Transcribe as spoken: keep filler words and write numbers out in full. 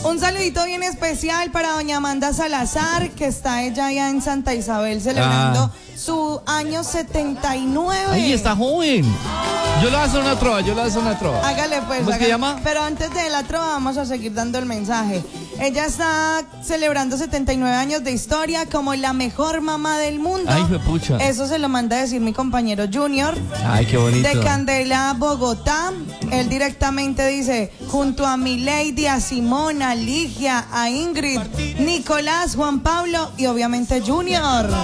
Un saludito bien especial para doña Amanda Salazar, que está ella allá en Santa Isabel celebrando ah. su año setenta y nueve. Ahí está joven. Yo le voy a hacer una trova, yo le voy a hacer una trova. Hágale pues. ¿Cómo es que llama? Pero antes de la trova vamos a seguir dando el mensaje. Ella está celebrando setenta y nueve años de historia como la mejor mamá del mundo. Ay, fue pucha. Eso se lo manda a decir mi compañero Junior. Ay, qué bonito. De Candela, Bogotá. Él directamente dice, junto a mi Lady, a Simona, a Ligia, a Ingrid, Nicolás, Juan Pablo y obviamente Junior.